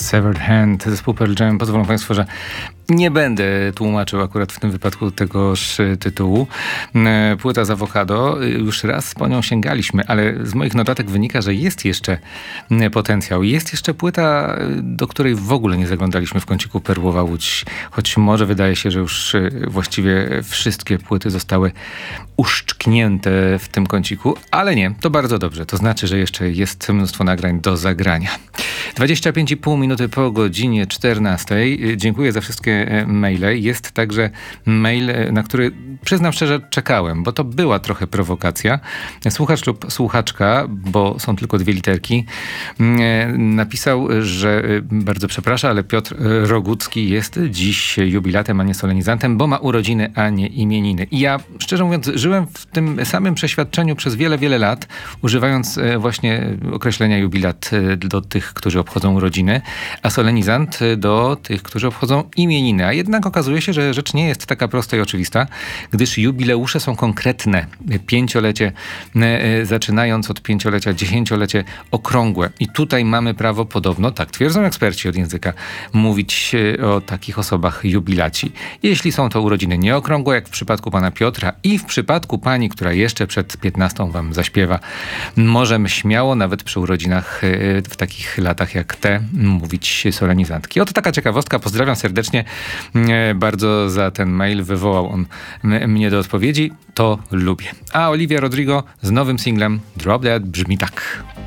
Severed Hand, zespół Pearl Jam. Pozwolą Państwo, że nie będę tłumaczył akurat w tym wypadku tegoż tytułu. Płyta z Awokado, już raz po nią sięgaliśmy, ale z moich notatek wynika, że jest jeszcze potencjał. Jest jeszcze płyta, do której w ogóle nie zaglądaliśmy w kąciku Perłowa Łódź, choć może wydaje się, że już właściwie wszystkie płyty zostały uszczknięte w tym kąciku, ale nie, to bardzo dobrze. To znaczy, że jeszcze jest mnóstwo nagrań do zagrania. 25,5 minuty po godzinie 14. Dziękuję za wszystkie maile. Jest także mail, na który przyznam szczerze czekałem, bo to była trochę prowokacja. Słuchacz lub słuchaczka, bo są tylko 2 literki, napisał, że bardzo przeprasza, ale Piotr Rogucki jest dziś jubilatem, a nie solenizantem, bo ma urodziny, a nie imieniny. I ja, szczerze mówiąc, żyłem w tym samym przeświadczeniu przez wiele, wiele lat, używając właśnie określenia jubilat do tych, którzy obchodzą urodziny, a solenizant do tych, którzy obchodzą imieniny. A jednak okazuje się, że rzecz nie jest taka prosta i oczywista, gdyż jubileusze są konkretne. 5-lecie, zaczynając od 5-lecia, 10-lecie okrągłe. I tutaj mamy prawo podobno, tak twierdzą eksperci od języka, mówić o takich osobach jubilaci. Jeśli są to urodziny nieokrągłe, jak w przypadku pana Piotra i w przypadku pani, która jeszcze przed 15 wam zaśpiewa, możemy śmiało, nawet przy urodzinach w takich latach jak te, mówić solenizantki. Oto taka ciekawostka. Pozdrawiam serdecznie. Bardzo za ten mail. Wywołał on mnie do odpowiedzi. To lubię. A Olivia Rodrigo z nowym singlem Drop Dead brzmi tak.